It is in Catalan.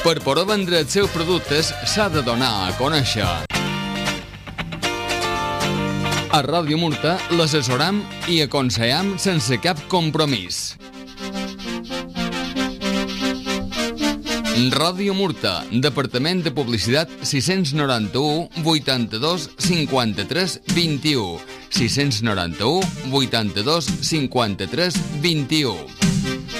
Per poder vendre els seus productes s'ha de donar a conèixer. A Ràdio Murta l'assessoram i aconsellem sense cap compromís. Ràdio Murta, Departament de Publicitat 691 82 53 21 691 82 53 21.